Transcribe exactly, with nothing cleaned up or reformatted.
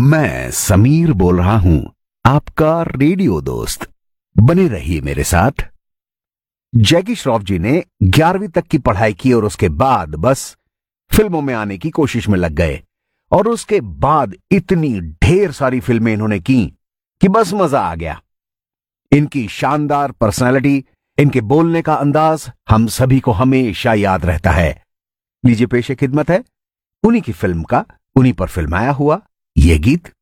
मैं समीर बोल रहा हूं, आपका रेडियो दोस्त। बने रहिए मेरे साथ। जैकी श्रॉफ जी ने ग्यारहवीं तक की पढ़ाई की और उसके बाद बस फिल्मों में आने की कोशिश में लग गए और उसके बाद इतनी ढेर सारी फिल्में इन्होंने की कि बस मजा आ गया। इनकी शानदार पर्सनालिटी, इनके बोलने का अंदाज हम सभी को हमेशा याद रहता है। लीजिए पेशे खिदमत है उन्हीं की फिल्म का, उन्हीं पर फिल्माया हुआ ये गीत।